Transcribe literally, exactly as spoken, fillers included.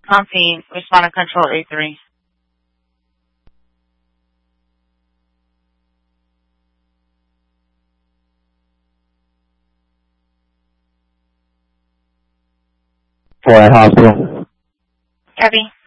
Copy. Respond to Control A three. Fort Hospital. Copy.